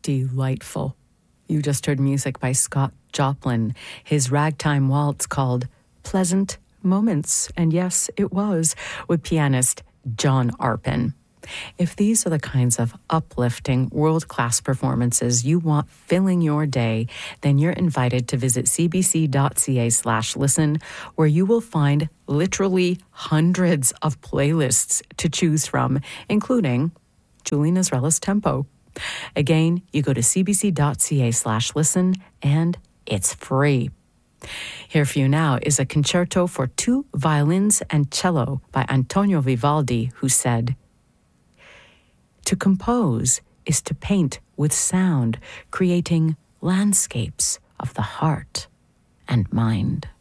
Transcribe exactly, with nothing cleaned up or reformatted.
Delightful. You just heard music by Scott Joplin, his ragtime waltz called Pleasant Moments. And yes, it was, with pianist John Arpin. If these are the kinds of uplifting, world-class performances you want filling your day, then you're invited to visit cbc.ca slash listen, where you will find literally hundreds of playlists to choose from, including Julie Nazrella's Tempo. Again, you go to cbc.ca slash listen, and it's free. Here for you now is a concerto for two violins and cello by Antonio Vivaldi, who said, "To compose is to paint with sound, creating landscapes of the heart and mind."